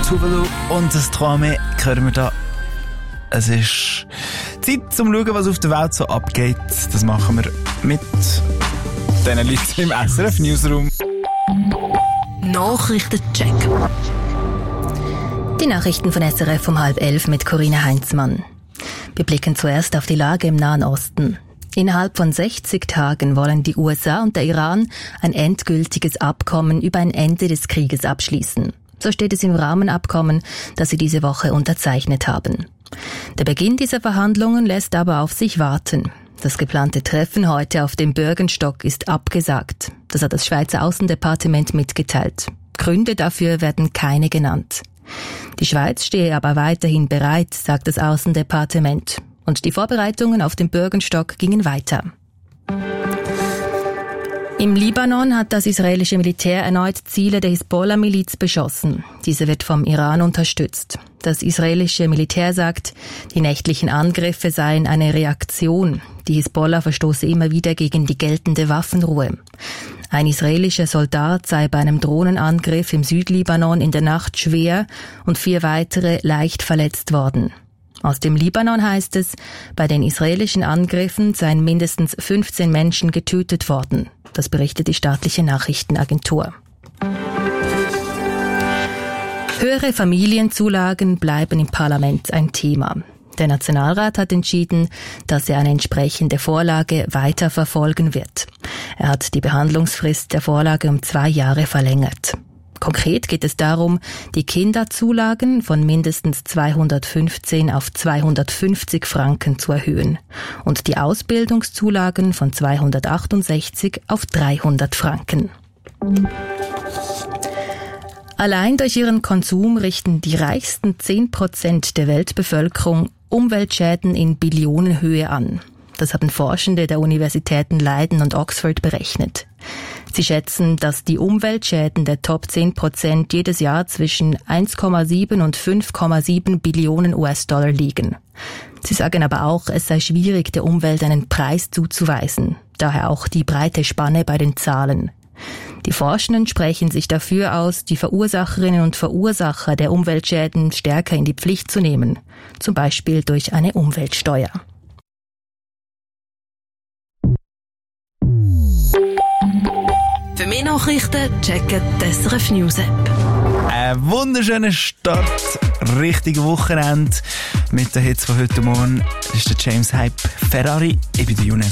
Tuvalu und das Traume hören wir da. Es ist Zeit, um zu schauen, was auf der Welt so abgeht. Das machen wir mit diesen Leuten im SRF Newsroom. Nachrichtencheck. Die Nachrichten von SRF um 10:30 mit Corinna Heinzmann. Wir blicken zuerst auf die Lage im Nahen Osten. Innerhalb von 60 Tagen wollen die USA und der Iran ein endgültiges Abkommen über ein Ende des Krieges abschließen. So steht es im Rahmenabkommen, das sie diese Woche unterzeichnet haben. Der Beginn dieser Verhandlungen lässt aber auf sich warten. Das geplante Treffen heute auf dem Bürgenstock ist abgesagt. Das hat das Schweizer Außendepartement mitgeteilt. Gründe dafür werden keine genannt. Die Schweiz stehe aber weiterhin bereit, sagt das Außendepartement. Und die Vorbereitungen auf dem Bürgenstock gingen weiter. Im Libanon hat das israelische Militär erneut Ziele der Hisbollah-Miliz beschossen. Diese wird vom Iran unterstützt. Das israelische Militär sagt, die nächtlichen Angriffe seien eine Reaktion. Die Hisbollah verstoße immer wieder gegen die geltende Waffenruhe. Ein israelischer Soldat sei bei einem Drohnenangriff im Südlibanon in der Nacht schwer und 4 weitere leicht verletzt worden. Aus dem Libanon heißt es, bei den israelischen Angriffen seien mindestens 15 Menschen getötet worden. Das berichtet die staatliche Nachrichtenagentur. Höhere Familienzulagen bleiben im Parlament ein Thema. Der Nationalrat hat entschieden, dass er eine entsprechende Vorlage weiterverfolgen wird. Er hat die Behandlungsfrist der Vorlage um 2 Jahre verlängert. Konkret geht es darum, die Kinderzulagen von mindestens 215 auf 250 Franken zu erhöhen und die Ausbildungszulagen von 268 auf 300 Franken. Allein durch ihren Konsum richten die reichsten 10% der Weltbevölkerung Umweltschäden in Billionenhöhe an. Das haben Forschende der Universitäten Leiden und Oxford berechnet. Sie schätzen, dass die Umweltschäden der Top 10% jedes Jahr zwischen 1,7 und 5,7 Billionen US-Dollar liegen. Sie sagen aber auch, es sei schwierig, der Umwelt einen Preis zuzuweisen. Daher auch die breite Spanne bei den Zahlen. Die Forschenden sprechen sich dafür aus, die Verursacherinnen und Verursacher der Umweltschäden stärker in die Pflicht zu nehmen. Zum Beispiel durch eine Umweltsteuer. Für mehr Nachrichten checken die SRF News App. Ein wunderschöner Start, richtiges Wochenende mit den Hits von heute Morgen. Das ist der James Hype Ferrari. Ich bin der Jonas.